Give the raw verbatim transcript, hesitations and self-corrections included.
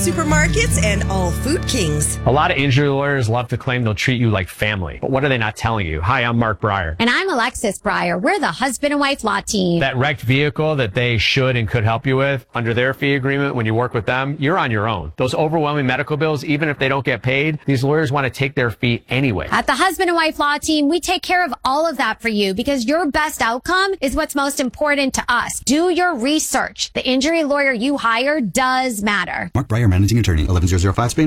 supermarkets, and all Food Kings. A lot of injury lawyers love to claim they'll treat you like family. But what are they not telling you? Hi, I'm Mark Breyer. And I'm Alexis Breyer. We're the husband and wife law team. That wrecked vehicle that they should and could help you with, under their fee agreement, when you work with them, you're on your own. Those overwhelming medical bills, even if they don't get paid, these lawyers want to take their fee anyway. At the husband and wife law team, we take care of all of that for you because your best outcome is what's most important to us. Do your research. The injury lawyer you hire does matter. Mark Breyer, Managing Attorney, eleven thousand five Spain